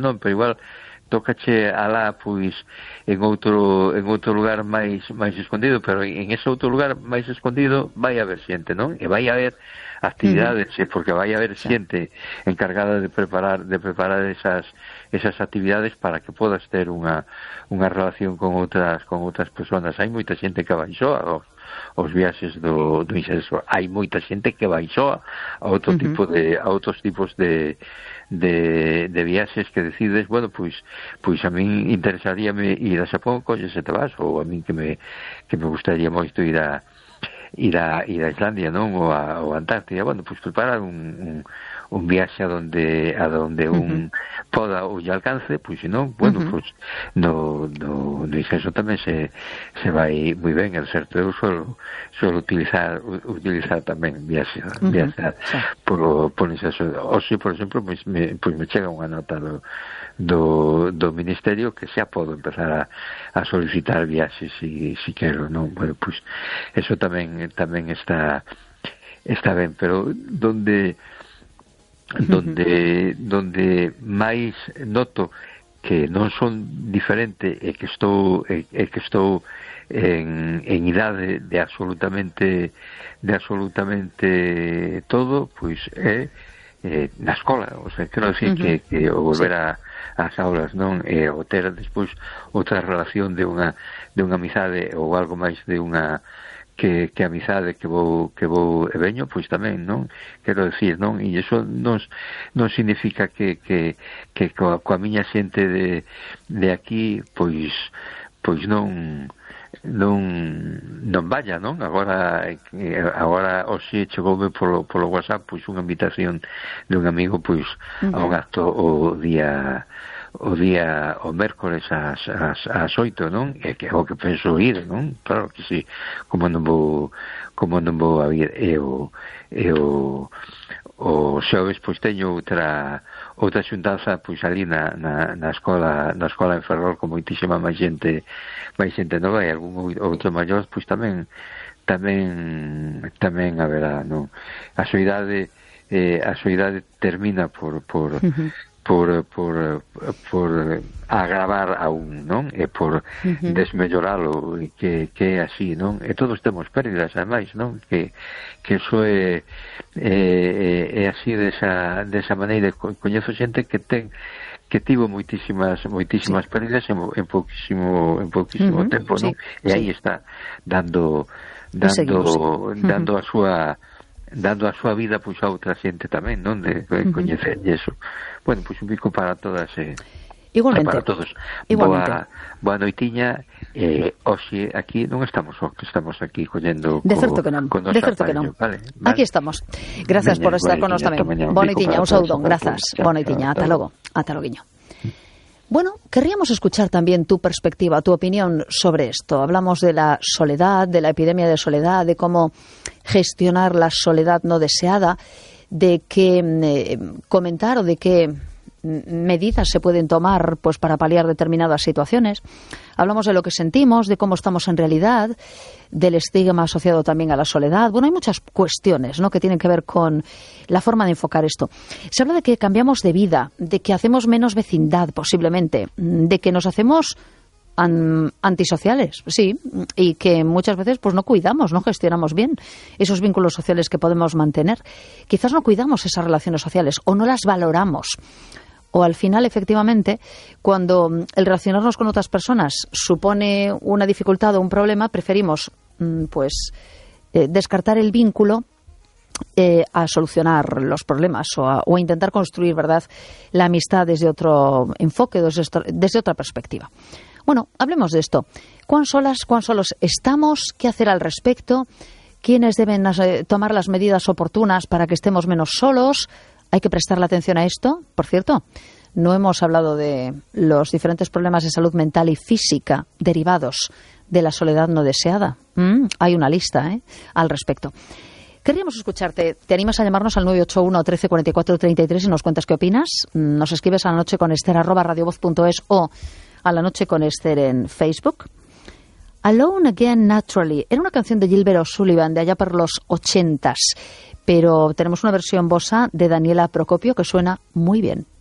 non, pero igual tócache alá, pois, en outro lugar máis escondido, pero en ese outro lugar máis escondido vai haber xente, non? E vai haber actividades, porque vai haber xente encargada de preparar esas actividades para que podas ter unha relación con outras persoas. Hai moita xente que vai soa os viaxes do Incenso, hai moita xente que vai soa a outros tipos de viaxes que decides, bueno, pois a min interesaríame ir a Xapón, colle se te vas, ou a min que me gustaría moito ir a Islandia, non? Ou a Antártida, bueno, pois preparar un viaxe a donde un poda ou lle alcance, pois se non, bueno, pois no Incenso tamén se vai moi ben, é certo, eu suelo utilizar tamén viaxar por Incenso. Hoxe, por exemplo, pois me chega unha nota do Ministerio que xa podo empezar a solicitar viaxes si quero, non? Bueno, pois eso tamén está ben, pero donde máis noto que non son diferente e que estou en idade de absolutamente todo, pois é na escola, o sea, quero dicir que o volver ás aulas, non? E o ter despois outra relación de unha amizade ou algo máis de unha que amizade que vou e veño, pois tamén, non? Quero dicir, non? E iso non significa que coa miña xente de aquí, pois non vaya, non? Agora hoxe chegoume polo WhatsApp pois unha invitación de un amigo pois a un acto o mércores ás 8, non? E que é o que penso ir, non? Claro que sí, como non vou a ir. E o xoves pois teño outra xuntanza pois ali na escola en Ferrol con moitísima máis xente nova e algún outro maior, pois tamén haberá, non? A soidade termina por agravar aún, non? E por desmelloralo, que é así, non? E todos temos pérdidas, ademais, non? Que iso é así desa maneira. Coñezo xente que tivo moitísimas pérdidas en pouquísimo tempo, non? E aí está dando a súa vida pois a outra xente tamén, non? De coñecer eso. Bueno, pois un bico para todas igualmente. Para todos. Boa noitiña. Hoxe aquí non estamos só, que estamos aquí collendo de certo que non. Vale. Aquí estamos. Gracias por estar con nos tamén. Boa noitiña, un saudón, grazas. Boa noitiña, ata logo. Ata loguiño. Bueno, querríamos escuchar también tu perspectiva, tu opinión sobre esto. Hablamos de la soledad, de la epidemia de soledad, de cómo gestionar la soledad no deseada, de qué comentar o de qué medidas se pueden tomar pues para paliar determinadas situaciones. Hablamos de lo que sentimos, de cómo estamos en realidad, del estigma asociado también a la soledad. Bueno, hay muchas cuestiones, ¿no?, que tienen que ver con la forma de enfocar esto. Se habla de que cambiamos de vida, de que hacemos menos vecindad posiblemente, de que nos hacemos antisociales, sí, y que muchas veces pues no cuidamos, no gestionamos bien esos vínculos sociales que podemos mantener. Quizás no cuidamos esas relaciones sociales o no las valoramos. O al final, efectivamente, cuando el relacionarnos con otras personas supone una dificultad o un problema, preferimos descartar el vínculo a solucionar los problemas o a intentar construir, ¿verdad?, la amistad desde otro enfoque, desde otra perspectiva. Bueno, hablemos de esto. ¿Cuán solos estamos? ¿Qué hacer al respecto? ¿Quiénes deben tomar las medidas oportunas para que estemos menos solos? Hay que prestarle atención a esto. Por cierto, no hemos hablado de los diferentes problemas de salud mental y física derivados de la soledad no deseada. Hay una lista al respecto. Querríamos escucharte. ¿Te animas a llamarnos al 981 13 44 33 y nos cuentas qué opinas? Nos escribes a lanocheconester@radiovoz.es o a La Noche con Esther en Facebook. Alone Again Naturally era una canción de Gilbert O'Sullivan de allá por los 80s, pero tenemos una versión bossa de Daniela Procopio que suena muy bien.